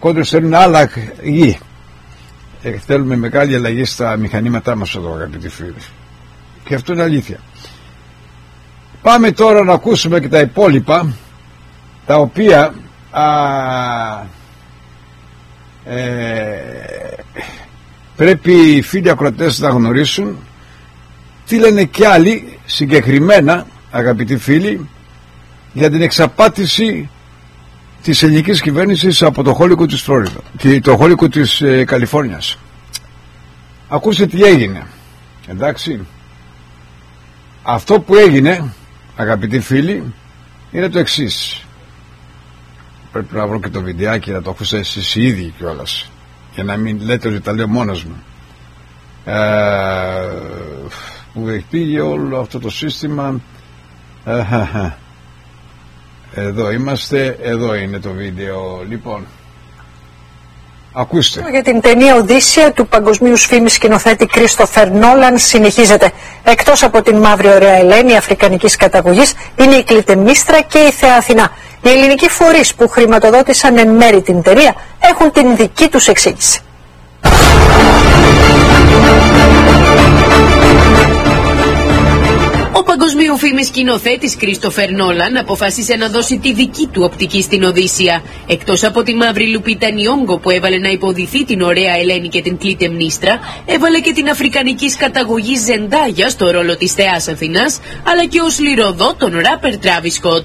κόντρες θέλουν αλλαγή. Θέλουμε μεγάλη αλλαγή στα μηχανήματά μας εδώ, αγαπητοί φίλοι. Και αυτό είναι αλήθεια. Πάμε τώρα να ακούσουμε και τα υπόλοιπα, τα οποία πρέπει οι φίλοι ακροατές να γνωρίσουν τι λένε και άλλοι συγκεκριμένα, αγαπητοί φίλοι, για την εξαπάτηση της ελληνικής κυβέρνησης από το χόλικο της Φλόριδα και το χόλικο της Καλιφόρνιας. Ακούστε τι έγινε, εντάξει. Αυτό που έγινε, αγαπητοί φίλοι, είναι το εξής. Πρέπει να βρω και το βιντεάκι να το ακούσετε εσείς οι ίδιοι κιόλας, για να μην λέτε ότι τα λέω μόνος μου. Που πήγε όλο αυτό το σύστημα. Εδώ είμαστε, εδώ είναι το βίντεο. Λοιπόν, ακούστε. Για την ταινία Οδύσσεια του παγκοσμίους φήμης σκηνοθέτη Κρίστοφερ Νόλαν συνεχίζεται. Εκτός από την μαύρη ωραία Ελένη αφρικανικής καταγωγής, είναι η Κλητεμνίστρα και η Θεά Αθηνά. Οι ελληνικοί φορείς που χρηματοδότησαν εν μέρη την ταινία έχουν την δική τους εξήγηση. Ο παγκοσμίου φήμης σκηνοθέτης Κρίστοφερ Νόλαν αποφάσισε να δώσει τη δική του οπτική στην Οδύσσεια. Εκτός από τη μαύρη Λουπίτα Νιόγκο που έβαλε να υποδηθεί την ωραία Ελένη και την Κλητεμνίστρα, έβαλε και την αφρικανικής καταγωγής Ζεντάγια στο ρόλο της Θεάς Αθηνάς, αλλά και ως λυροδό τον ράπερ Τράβις Σκοτ.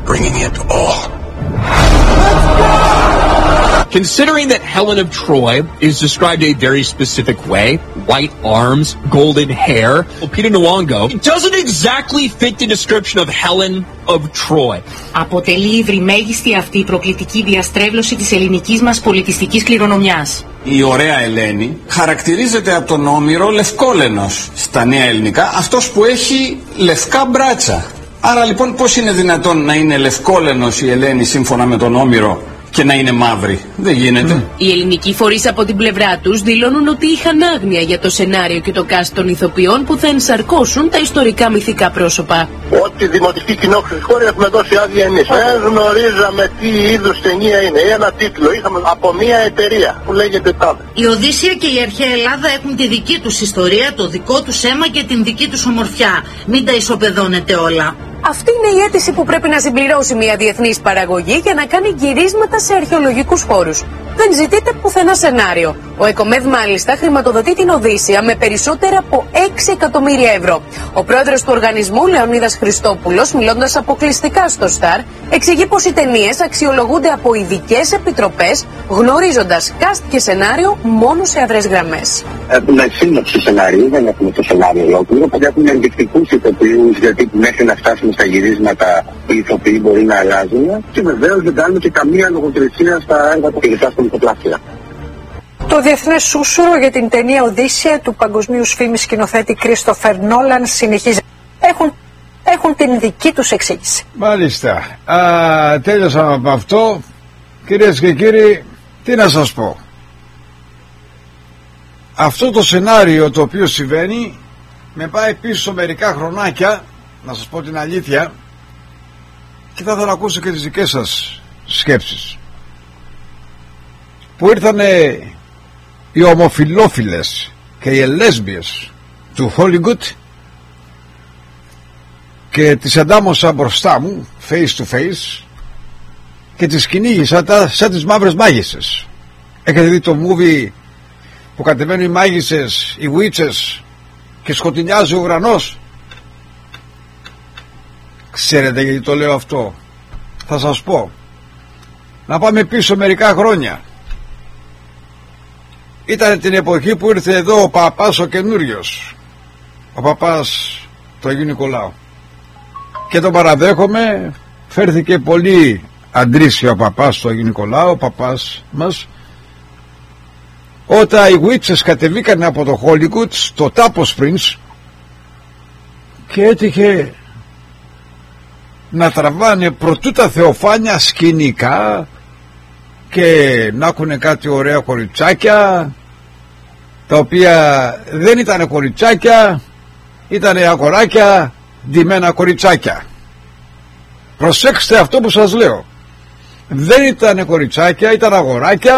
Considering that Helen of Troy is described a very specific way, white arms, golden hair, Lupita Nyong'o doesn't exactly fit the description of Helen of Troy. Αποτελεί η βρυμέγιστη αυτή η προκλητική διαστρέβλωση της ελληνικής μας πολιτιστικής κληρονομιάς. Η ωραία Ελένη χαρακτηρίζεται από τον Όμηρο Λευκόλενος. Στα νέα ελληνικά, αυτός που έχει λευκά μπράτσα. Άρα λοιπόν πώς είναι δυνατόν να είναι λευκόλενος η Ελένη σύμφωνα με τον Όμηρο και να είναι μαύρη? Δεν γίνεται. Οι ελληνικοί φορείς από την πλευρά τους δηλώνουν ότι είχαν άγνοια για το σενάριο και το cast των ηθοποιών που θα ενσαρκώσουν τα ιστορικά μυθικά πρόσωπα. Ό,τι δημοτική κοινόχρηση χώρη έχουμε δώσει άδεια εμείς. Δεν γνωρίζαμε τι είδους ταινία είναι. Ένα τίτλο είχαμε από μια εταιρεία που λέγεται τάδε. Η Οδύσσεια και η αρχαία Ελλάδα έχουν τη δική τους ιστορία, το δικό τους αίμα και την δική τους ομορφιά. Μην τα ισοπεδώνετε όλα. Αυτή είναι η αίτηση που πρέπει να συμπληρώσει μια διεθνής παραγωγή για να κάνει γυρίσματα σε αρχαιολογικούς χώρους. Δεν ζητείτε πουθενά σενάριο. Ο ΕΚΟΜΕΔ μάλιστα χρηματοδοτεί την Οδύσσεια με περισσότερα από 6 εκατομμύρια ευρώ. Ο πρόεδρος του οργανισμού, Λεωνίδας Χριστόπουλος, μιλώντας αποκλειστικά στο Σταρ, εξηγεί πως οι ταινίες αξιολογούνται από ειδικές επιτροπές, γνωρίζοντας cast και σενάριο μόνο σε αδρές γραμμές. Έχουμε σύνοψη σενάριου, δεν έχουμε το σενάριο ολόκληρο, οπότε έχουμε ενδεικτικούς ηθοποιούς, γιατί μέχρι να φτάσουμε στα γυρίσματα οι ηθοποιοί μπορεί να αλλάζουν, και βεβαίως δεν κάνουμε και καμία λογοκρισία στα έργα που εξετάσουμε στο πλάστηρα. Το διεθνές σούσουρο για την ταινία Οδύσσεια του παγκοσμίους φήμης σκηνοθέτη Κρίστοφερ Νόλαν συνεχίζει. Έχουν την δική τους εξήγηση. Μάλιστα. Τέλειωσα από αυτό. Κυρίες και κύριοι, τι να σας πω. Αυτό το σενάριο το οποίο συμβαίνει με πάει πίσω μερικά χρονάκια, να σας πω την αλήθεια, και θα ήθελα να ακούσω και τις δικές σας σκέψεις. Που ήρθανε οι ομοφιλόφιλες και οι λέσμπιες του Hollywood και τις αντάμωσα μπροστά μου face to face και τις κυνήγησα σαν τις μαύρες μάγισσες. Έχετε δει το movie που κατεβαίνουν οι μάγισσες, οι witches, και σκοτεινιάζει ο ουρανός? Ξέρετε γιατί το λέω αυτό? Θα σας πω. Να πάμε πίσω μερικά χρόνια. Ήταν την εποχή που ήρθε εδώ ο παπάς ο καινούριος, ο παπάς του Αγίου Νικολάου, και τον παραδέχομαι. Φέρθηκε πολύ αντρίσιο ο παπάς του Αγίου Νικολάου, ο παπάς μας, όταν οι witches κατεβήκαν από το Hollywood στο Τάπο Springs και έτυχε να τραβάνε προτού τα θεοφάνια σκηνικά και να έχουν κάτι ωραία κοριτσάκια, τα οποία δεν ήταν κοριτσάκια, ήταν αγοράκια ντυμένα κοριτσάκια. Προσέξτε αυτό που σας λέω. Δεν ήταν κοριτσάκια, ήταν αγοράκια